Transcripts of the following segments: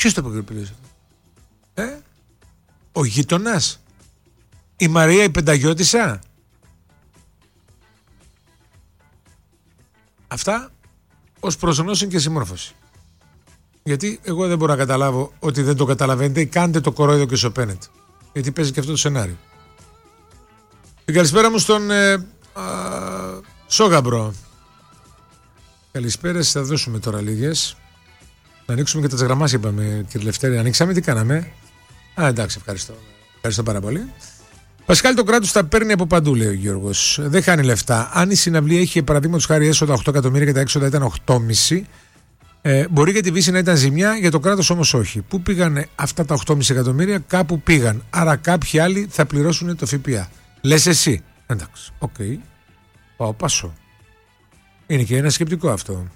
Ποιος το αποκρυπηλίζει? Ο γείτονας? Η Μαρία η Πενταγιώτισσα? Αυτά ως προσωνώσιν και συμμόρφωση. Γιατί εγώ δεν μπορώ να καταλάβω ότι δεν το καταλαβαίνετε ή κάντε το κορόιδο και σωπαίνετε. Γιατί παίζει και αυτό το σενάριο. Την καλησπέρα μου στον Σόγαμπρο. Καλησπέρα, θα δώσουμε τώρα λίγες. Να ανοίξουμε και τα τσαγραμμάσια, είπαμε, κύριε Λευτέρη. Ανοίξαμε, τι κάναμε? Εντάξει, ευχαριστώ. Ευχαριστώ πάρα πολύ. Πασχάλη, το κράτος τα παίρνει από παντού, λέει ο Γιώργος. Δεν χάνει λεφτά. Αν η συναυλία είχε, παραδείγματος χάρη, έσοδα 8 εκατομμύρια και τα έξοδα ήταν 8,5, μπορεί για τη Βύση να ήταν ζημιά, για το κράτος όμως όχι. Πού πήγανε αυτά τα 8,5 εκατομμύρια? Κάπου πήγαν. Άρα κάποιοι άλλοι θα πληρώσουν το ΦΠΑ. Λες εσύ? Εντάξει, οκ. Πάω πάσο. Είναι και ένα σκεπτικό αυτό.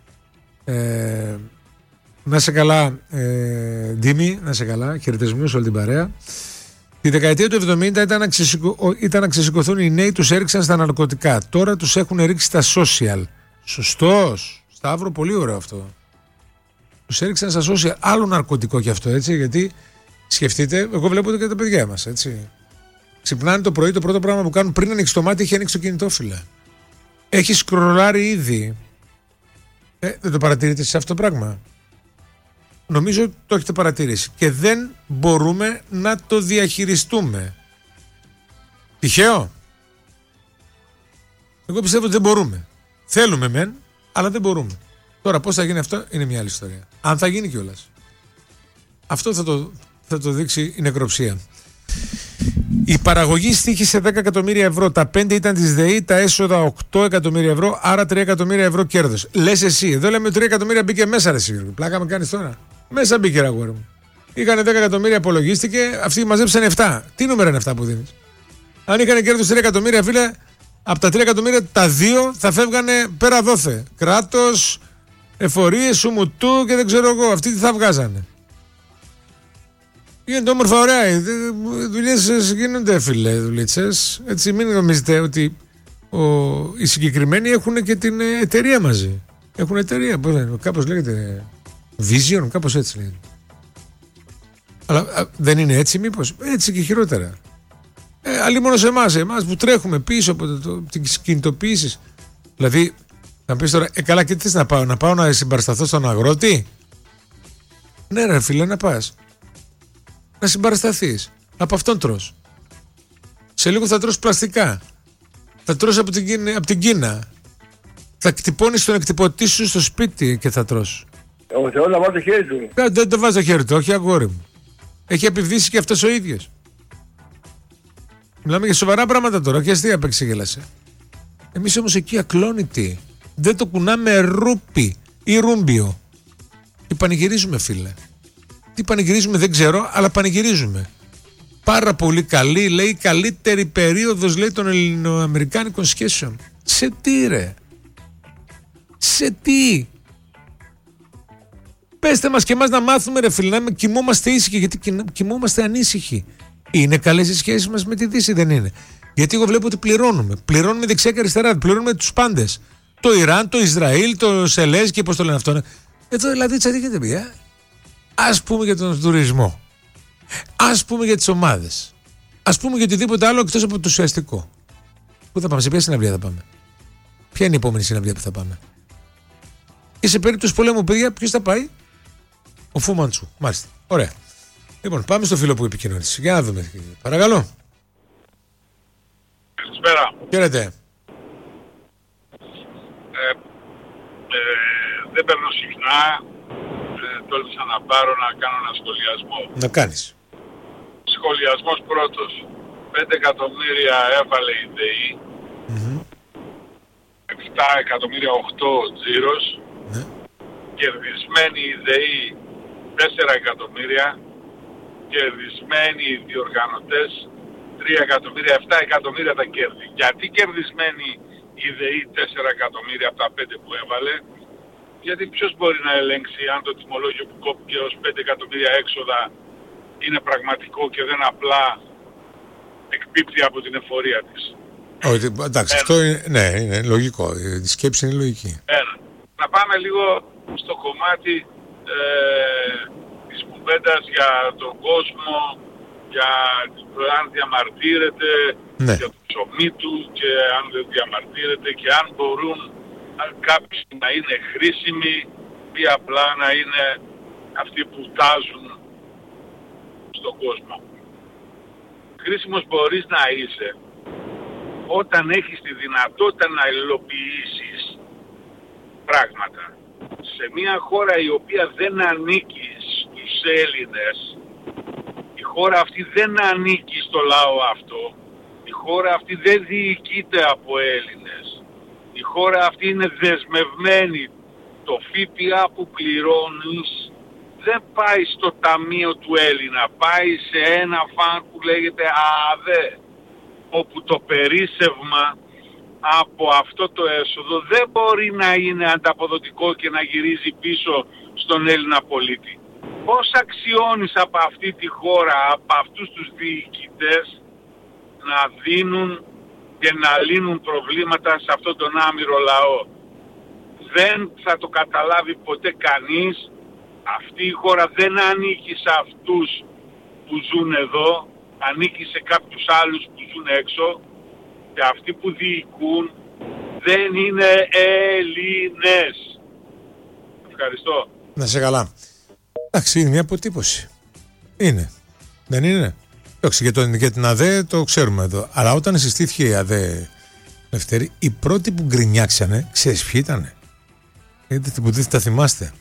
Να σε καλά, Ντίμη, να σε καλά. Χαιρετισμούς όλη την παρέα. Τη δεκαετία του 70 ήταν να ξεσηκωθούν οι νέοι, τους έριξαν στα ναρκωτικά. Τώρα τους έχουν ρίξει στα social. Σωστός. Σταύρο, πολύ ωραίο αυτό. Τους έριξαν στα social. Άλλο ναρκωτικό κι αυτό, έτσι. Γιατί σκεφτείτε, εγώ βλέπω και τα παιδιά μας, έτσι. Ξυπνάνε το πρωί, το πρώτο πράγμα που κάνουν πριν ανοίξει το μάτι, έχει ανοίξει το κινητό, φίλε. Έχει σκρολάρει ήδη. Δεν το παρατηρείτε σε αυτό το πράγμα? Νομίζω ότι το έχετε παρατηρήσει. Και δεν μπορούμε να το διαχειριστούμε. Τυχαίο? Εγώ πιστεύω ότι δεν μπορούμε. Θέλουμε μεν, αλλά δεν μπορούμε. Τώρα πώς θα γίνει αυτό είναι μια άλλη ιστορία. Αν θα γίνει κιόλας. Αυτό θα το δείξει η νεκροψία. Η παραγωγή στοίχησε 10 εκατομμύρια ευρώ. Τα 5 ήταν της ΔΕΗ, τα έσοδα 8 εκατομμύρια ευρώ, άρα 3 εκατομμύρια ευρώ κέρδος. Λες εσύ, εδώ λέμε 3 εκατομμύρια μπήκε μέσα, ρε εσύ. Πλάκα με κάνεις τώρα? Μέσα μπήκε, ρε αγόρι μου. Είχανε 10 εκατομμύρια, απολογίστηκε, αυτοί μαζέψαν 7. Τι νούμερα είναι αυτά που δίνεις? Αν είχαν κέρδος 3 εκατομμύρια, φίλε, από τα 3 εκατομμύρια, τα 2 θα φεύγανε πέρα δόθε. Κράτος, εφορίες, σουμουτού και δεν ξέρω εγώ. Αυτοί τι θα βγάζανε? Γίνεται όμορφα, ωραία. Οι δουλειές γίνονται, φίλε, δουλίτσες. Έτσι, μην νομίζετε ότι οι συγκεκριμένοι έχουν και την εταιρεία μαζί. Έχουν εταιρεία, κάπως λέγεται Vision, κάπως έτσι λέγεται. Αλλά δεν είναι έτσι, μήπως? Έτσι και χειρότερα. Αλλή μόνο σε εμάς που τρέχουμε πίσω από τις κινητοποιήσεις. Δηλαδή, να πεις τώρα, καλά, και τι θες να πάω? Να πάω να συμπαρασταθώ στον αγρότη? Ναι, ρε φίλε, να πας. Να συμπαρασταθείς. Από αυτόν τρως. Σε λίγο θα τρως πλαστικά. Θα τρως από την Κίνα. Θα κτυπώνεις τον εκτυπωτή σου στο σπίτι και θα τρως. Ο Θεός να βάλει το χέρι του. Δεν το βάζει το χέρι του, όχι αγόρι μου. Έχει επιβδίσει και αυτός ο ίδιος. Μιλάμε για σοβαρά πράγματα τώρα, όχι αστεία που εξήγελασε. Εμείς όμως εκεί ακλόνητοι. Δεν το κουνάμε ρούπι ή ρούμπιο. Και πανηγυρίζουμε, φίλε. Τι πανηγυρίζουμε δεν ξέρω, αλλά πανηγυρίζουμε. Πάρα πολύ καλή, λέει, καλύτερη περίοδος, λέει, των ελληνοαμερικάνικων σχέσεων. Σε τι, ρε? Σε τι? Πέστε μας και εμάς να μάθουμε, ρε φίλε, να κοιμόμαστε ήσυχοι, γιατί κοιμόμαστε ανήσυχοι. Είναι καλές οι σχέσεις μας με τη Δύση? Δεν είναι? Γιατί εγώ βλέπω ότι πληρώνουμε. Πληρώνουμε δεξιά και αριστερά, πληρώνουμε τους πάντες. Το Ιράν, το Ισραήλ, το Σελές και πώς το λένε αυτό. Εδώ δηλαδή τσαντήκεται πια. Ας πούμε για τον τουρισμό. Ας πούμε για τις ομάδες. Ας πούμε για οτιδήποτε άλλο εκτός από το ουσιαστικό. Πού θα πάμε? Σε ποια συναυλία θα πάμε? Ποια είναι η επόμενη συναυλία που θα πάμε? Και σε περίπτωση πολέμου, παιδιά, ποιος θα πάει? Ο Φου Μαντσού. Μάλιστα. Ωραία. Λοιπόν, πάμε στο φίλο που επικοινωνήσει. Για να δούμε. Παρακαλώ. Καλησπέρα. Χαίρετε. Δεν παίρνω συχνά. Τόλμησα να πάρω να κάνω ένα σχολιασμό. Να κάνεις. Σχολιασμός πρώτος. 5 εκατομμύρια έβαλε η ΔΕΗ. 7 εκατομμύρια 8 τζίρος. Ναι. Κερδισμένοι η ΔΕΗ 4 εκατομμύρια. Κερδισμένοι οι διοργανωτές 3 εκατομμύρια, 7 εκατομμύρια τα κέρδη. Γιατί κερδισμένοι η ΔΕΗ 4 εκατομμύρια από τα 5 που έβαλε? Γιατί ποιος μπορεί να ελέγξει αν το τιμολόγιο που κόπηκε ως 5 εκατομμύρια έξοδα είναι πραγματικό και δεν απλά εκπίπτει από την εφορία της? Όχι, εντάξει, αυτό είναι λογικό. Η σκέψη είναι λογική. Να πάμε λίγο στο κομμάτι της κουβέντας για τον κόσμο, για αν διαμαρτύρεται, ναι, για το ψωμί του και αν δεν διαμαρτύρεται και αν μπορούν κάποιοι να είναι χρήσιμοι ή απλά να είναι αυτοί που τάζουν στον κόσμο. Χρήσιμος μπορείς να είσαι όταν έχεις τη δυνατότητα να υλοποιήσεις πράγματα. Σε μια χώρα η οποία δεν ανήκει στους Έλληνες, η χώρα αυτή δεν ανήκει στο λαό αυτό, η χώρα αυτή δεν διοικείται από Έλληνες, η χώρα αυτή είναι δεσμευμένη, το ΦΠΑ που πληρώνεις δεν πάει στο ταμείο του Έλληνα, πάει σε ένα φαν που λέγεται ΑΑΔΕ, όπου το περίσσευμα από αυτό το έσοδο δεν μπορεί να είναι ανταποδοτικό και να γυρίζει πίσω στον Έλληνα πολίτη. Πώς αξιώνεις από αυτή τη χώρα, από αυτούς τους διοικητές να δίνουν και να λύνουν προβλήματα σε αυτόν τον άμυρο λαό? Δεν θα το καταλάβει ποτέ κανείς. Αυτή η χώρα δεν ανήκει σε αυτούς που ζουν εδώ, ανήκει σε κάποιους άλλους που ζουν έξω και αυτοί που διοικούν δεν είναι Έλληνες. Ευχαριστώ. Να σε καλά. Εντάξει, είναι μια αποτύπωση. Είναι. Δεν είναι? Εντάξει, για την ΑΔΕ το ξέρουμε εδώ. Αλλά όταν συστήθηκε η ΑΔΕ, Λευτέρη, οι πρώτοι που γκρινιάξανε, ξέρεις ποιοι ήτανε? Που δεν τα θυμάστε.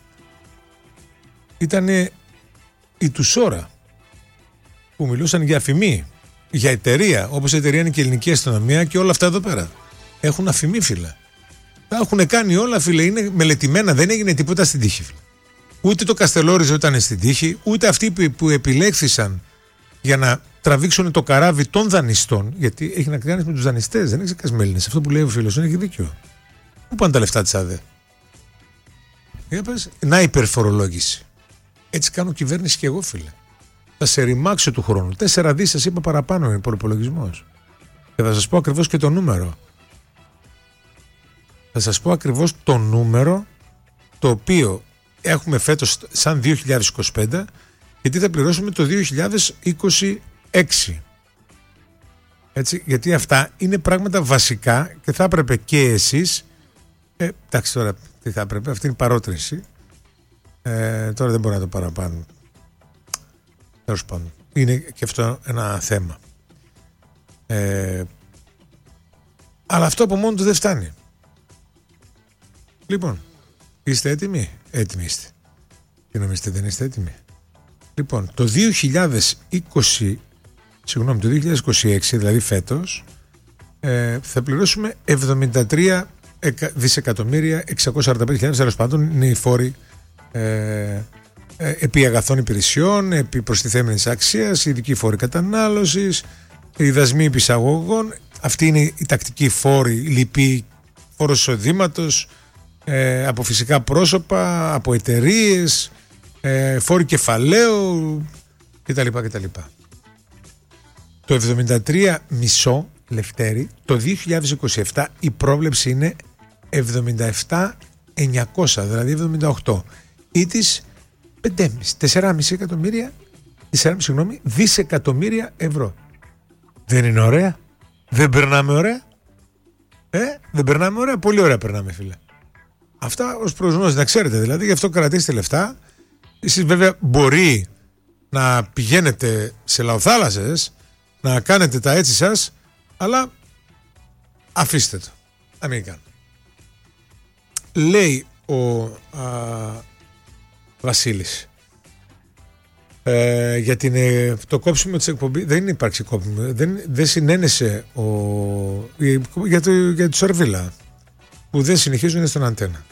Ήτανε η Τουσόρα, που μιλούσαν για αφημί, για εταιρεία, όπως η εταιρεία είναι και η ελληνική αστυνομία και όλα αυτά εδώ πέρα. Έχουν αφημί, φίλε. Τα έχουν κάνει όλα, φίλε. Είναι μελετημένα, δεν έγινε τίποτα στην τύχη, φίλε. Ούτε το Καστελόριζο ήταν στην τύχη, ούτε αυτοί που επιλέχθησαν για να τραβήξουν το καράβι των δανειστών, γιατί έχει να κάνει με τους δανειστές, δεν έχει κάνει με Έλληνες. Αυτό που λέει ο φίλος έχει δίκιο. Πού πάνε τα λεφτά της ΑΔΕ? Να υπερφορολόγηση. Έτσι κάνω κυβέρνηση και εγώ, φίλε. Θα σε ρημάξω του χρόνου. 4 δις σας είπα παραπάνω είναι προπολογισμός. Και θα σας πω ακριβώς και το νούμερο. Θα σας πω ακριβώς το νούμερο το οποίο έχουμε φέτος σαν 2025 και τι θα πληρώσουμε το 2026. Έτσι, γιατί αυτά είναι πράγματα βασικά και θα έπρεπε και εσείς, εντάξει τώρα τι θα έπρεπε, αυτή είναι η παρότρινση, τώρα δεν μπορώ να το παραπάνω. Τέλος πάντων, είναι και αυτό ένα θέμα. Αλλά αυτό από μόνο του δεν φτάνει. Λοιπόν, είστε έτοιμοι? Έτοιμοι είστε. Τι νομίζετε, δεν είστε έτοιμοι? Λοιπόν, το 2026, δηλαδή φέτος, θα πληρώσουμε 73 δισεκατομμύρια 645.000, τέλος πάντων είναι οι φόροι επί αγαθών υπηρεσιών, επί προστιθέμενης αξίας, ειδικοί φόροι κατανάλωσης, οι δασμοί επισαγωγών. Αυτή είναι η τακτική φόροι, λοιποί, φόρος εισοδήματος, από φυσικά πρόσωπα, από εταιρείες, φόροι κεφαλαίου κτλ. Το 73,5, Λευτέρη, το 2027 η πρόβλεψη είναι 77,900, δηλαδή 78, ή τις 4,5 δισεκατομμύρια ευρώ. Δεν είναι ωραία? Δεν περνάμε ωραία? Δεν περνάμε ωραία? Πολύ ωραία περνάμε, φίλε. Αυτά ως προσγνώση, να ξέρετε, δηλαδή, γι' αυτό κρατήστε λεφτά. Εσείς βέβαια μπορεί να πηγαίνετε σε λαοθάλασσες, να κάνετε τα έτσι σας, αλλά αφήστε το. Να μην κάνω. Λέει ο Βασίλης, για το κόψιμο της εκπομπής, δεν υπάρξει κόψιμο, δεν συνένεσε για του Σαρβίλα που δεν συνεχίζουν στον αντένα.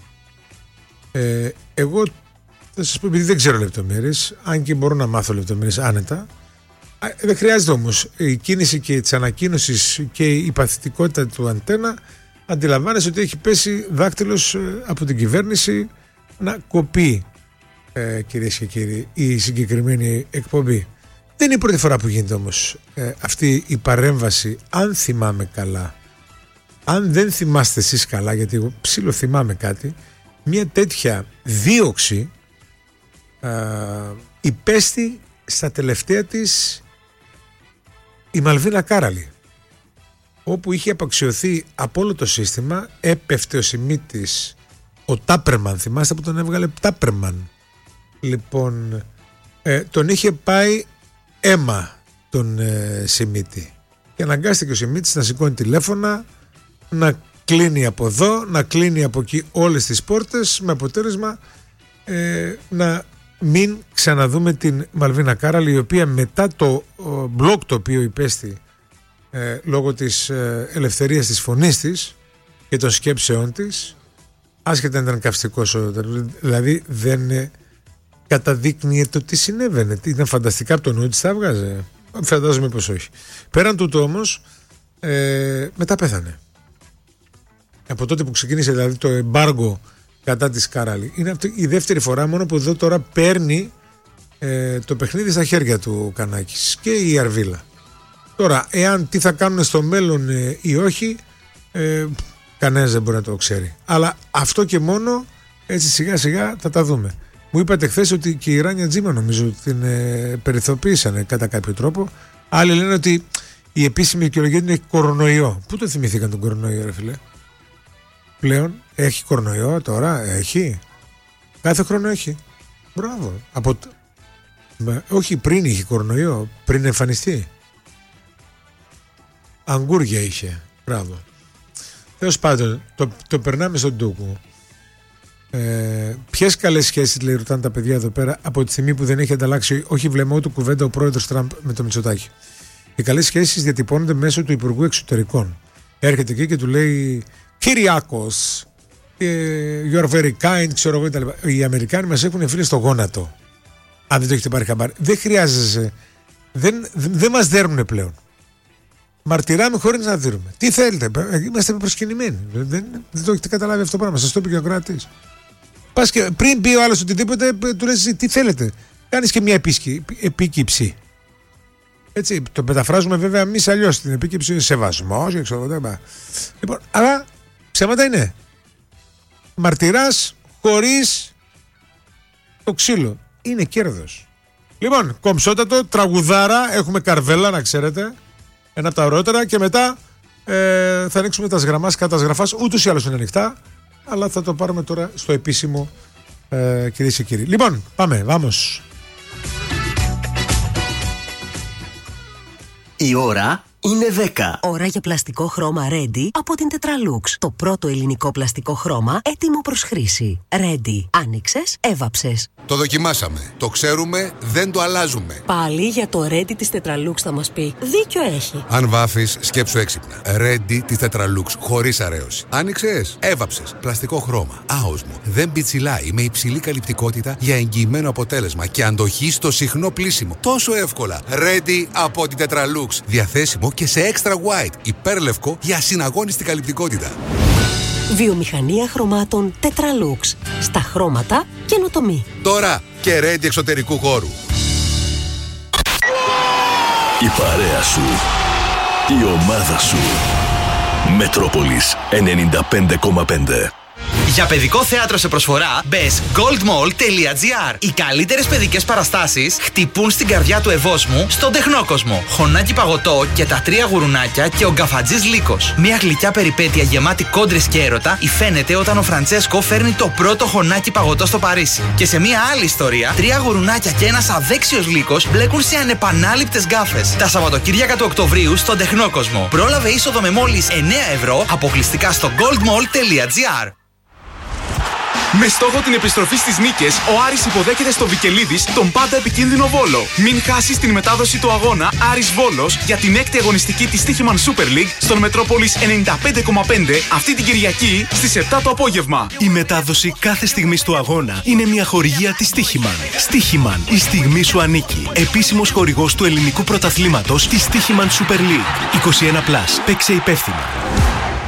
Εγώ θα σας πω, επειδή δεν ξέρω λεπτομέρειες, αν και μπορώ να μάθω λεπτομέρειες άνετα, δεν χρειάζεται όμως η κίνηση και της ανακοίνωσης και η παθητικότητα του αντένα. Αντιλαμβάνεσαι ότι έχει πέσει δάκτυλος από την κυβέρνηση να κοπεί, κυρίες και κύριοι, η συγκεκριμένη εκπομπή. Δεν είναι η πρώτη φορά που γίνεται όμως αυτή η παρέμβαση, αν θυμάμαι καλά. Αν δεν θυμάστε εσείς καλά, γιατί εγώ ψιλοθυμάμαι κάτι, μια τέτοια δίωξη υπέστη στα τελευταία της η Μαλβίνα Κάραλη, όπου είχε απαξιωθεί από όλο το σύστημα. Έπεφτε ο Σιμίτης, ο Τάπερμαν, θυμάστε που τον έβγαλε Τάπερμαν, λοιπόν, τον είχε πάει αίμα τον Σιμίτη και αναγκάστηκε ο Σιμίτης να σηκώνει τηλέφωνα, να κλείνει από εδώ, να κλείνει από εκεί όλες τις πόρτες, με αποτέλεσμα να μην ξαναδούμε την Μαλβίνα Κάραλη, η οποία μετά το μπλοκ το οποίο υπέστη λόγω της ελευθερίας της φωνής της και των σκέψεών της, άσχετα αν ήταν καυστικός, δηλαδή δεν καταδείκνυε το τι συνέβαινε. Ήταν φανταστικά από το νου της, τα έβγαζε. Φαντάζομαι πως όχι. Πέραν τούτου όμως, μετά πέθανε. Από τότε που ξεκίνησε δηλαδή το εμπάργο κατά της Κάραλη. Είναι αυτή η δεύτερη φορά, μόνο που εδώ τώρα παίρνει το παιχνίδι στα χέρια του Κανάκης και η Αρβίλα. Τώρα, εάν τι θα κάνουν στο μέλλον ή όχι, κανένας δεν μπορεί να το ξέρει. Αλλά αυτό και μόνο, έτσι σιγά σιγά θα τα δούμε. Μου είπατε χθες ότι και η Ράνια Τζίμα νομίζω ότι την περιθωριοποίησανε κατά κάποιο τρόπο. Άλλοι λένε ότι η επίσημη δικαιολογία είναι κορονοϊό. Πού το θυμηθήκαν τον κορονοϊό, ρε φίλε? Πλέον έχει κορονοϊό τώρα, έχει. Κάθε χρόνο έχει. Μπράβο. Όχι, πριν είχε κορονοϊό, πριν εμφανιστεί. Αγκούρια είχε. Μπράβο. Τέλος πάντων, το περνάμε στον Τούκου. Ποιες καλές σχέσεις, λέει, ρωτάνε τα παιδιά εδώ πέρα, από τη στιγμή που δεν έχει ανταλλάξει όχι βλεμμό του κουβέντα ο πρόεδρος Τραμπ με το Μητσοτάκη? Οι καλές σχέσεις διατυπώνονται μέσω του Υπουργού Εξωτερικών. Έρχεται εκεί και του λέει Κυριάκος, you are very kind, ξέρω εγώ κτλ. Οι Αμερικάνοι μας έχουν φίλοι στο γόνατο. Αν δεν το έχετε πάρει χαμπάρι, δεν χρειάζεσαι, δεν μας δέρνουνε πλέον. Μαρτυράμε χωρίς να δίνουμε. Τι θέλετε, είμαστε προσκυνημένοι. Δεν το έχετε καταλάβει αυτό το πράγμα. Σας το είπε και ο κρατής. Πας και πριν πει ο άλλος οτιδήποτε, του λες τι θέλετε. Κάνεις και μια επίκυψη. Έτσι, το μεταφράζουμε βέβαια εμείς αλλιώς. Την επίκυψη είναι σεβασμός και ξέρω. Λοιπόν, αλλά ψέματα είναι. Μαρτυράς χωρίς το ξύλο. Είναι κέρδος. Λοιπόν, κομψότατο, τραγουδάρα, έχουμε καρβέλα να ξέρετε. Ένα από τα ωραιότερα και μετά θα ανοίξουμε τα σγραμμάς κατά σγραφάς. Ούτως ή άλλως είναι ανοιχτά, αλλά θα το πάρουμε τώρα στο επίσημο, κυρίες και κύριοι. Λοιπόν, πάμε, vamos. Η ώρα είναι 10. Ώρα για πλαστικό χρώμα Ready από την Tetralux. Το πρώτο ελληνικό πλαστικό χρώμα έτοιμο προς χρήση. Ready. Άνοιξες, έβαψες. Το δοκιμάσαμε. Το ξέρουμε, δεν το αλλάζουμε. Πάλι για το Ready της Tetralux θα μας πει. Δίκιο έχει. Αν βάφεις, σκέψου έξυπνα. Ready της Tetralux, χωρίς αρέωση. Άνοιξες, έβαψες. Πλαστικό χρώμα. Άοσμο. Δεν πιτσιλάει, με υψηλή καλυπτικότητα για εγγυημένο αποτέλεσμα και αντοχή στο συχνό πλύσιμο. Τόσο εύκολα. Ready από την Tetralux. Διαθέσιμο και σε extra white, υπέρλευκο για ασυναγώνιστη καλυπτικότητα. Βιομηχανία χρωμάτων Tetralux. Στα χρώματα καινοτομή. Τώρα και Ready εξωτερικού χώρου. Η παρέα σου. Η ομάδα σου. Μετρόπολης 95,5. Για παιδικό θέατρο σε προσφορά, μπες goldmall.gr. Οι καλύτερες παιδικές παραστάσεις χτυπούν στην καρδιά του Ευόσμου στον τεχνόκοσμο. Χωνάκι παγωτό και τα τρία γουρουνάκια και ο γκαφατζής Λύκος. Μια γλυκιά περιπέτεια γεμάτη κόντρες και έρωτα υφαίνεται όταν ο Φραντσέσκο φέρνει το πρώτο χωνάκι παγωτό στο Παρίσι. Και σε μια άλλη ιστορία, τρία γουρουνάκια και ένας αδέξιος Λύκος μπλέκουν σε ανεπανάληπτες γκάφες. Τα Σαββατοκύριακα του Οκτωβρίου στον τεχνόκοσμο. Πρόλαβε είσοδο με μόλις 9 ευρώ αποκλειστικά στο goldmall.gr. Με στόχο την επιστροφή στις νίκες, ο Άρης υποδέχεται στο Βικελίδης τον πάντα επικίνδυνο Βόλο. Μην χάσεις την μετάδοση του αγώνα Άρης Βόλος για την 6η αγωνιστική της Στοίχημαν Super League στον Μετρόπολης 95,5 αυτή την Κυριακή στις 7 το απόγευμα. Η μετάδοση κάθε στιγμής του αγώνα είναι μια χορηγία της Στοίχημαν. Στοίχημαν, η στιγμή σου ανήκει. Επίσημος χορηγός του ελληνικού πρωταθλήματος της Στοίχημαν Super League. 21+. Παίξε υπεύθυνα.